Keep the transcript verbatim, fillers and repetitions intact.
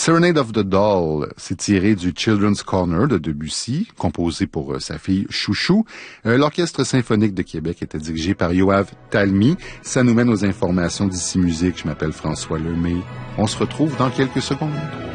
Serenade of the Doll, c'est tiré du Children's Corner de Debussy, composé pour euh, sa fille Chouchou. Euh, L'Orchestre symphonique de Québec était dirigé par Yoav Talmy. Ça nous mène aux informations d'ici musique. Je m'appelle François Lemay. On se retrouve dans quelques secondes.